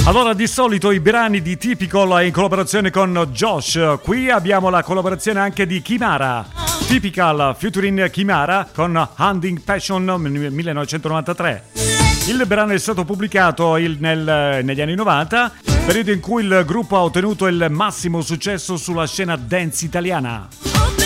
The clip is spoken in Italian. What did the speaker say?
Allora, di solito i brani di Typical in collaborazione con Josh. Qui abbiamo la collaborazione anche di Kimara. Typical featuring Kimara con Hunting Passion 1993. Il brano è stato pubblicato negli anni 90, periodo in cui il gruppo ha ottenuto il massimo successo sulla scena dance italiana.